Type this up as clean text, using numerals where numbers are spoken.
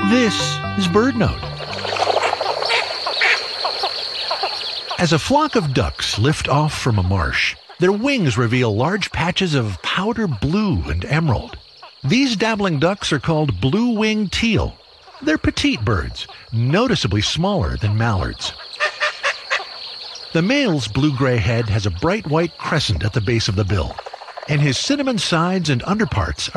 This is BirdNote. As a flock of ducks lift off from a marsh, their wings reveal large patches of powder blue and emerald. These dabbling ducks are called blue-winged teal. They're petite birds, noticeably smaller than mallards. The male's blue-gray head has a bright white crescent at the base of the bill, and his cinnamon sides and underparts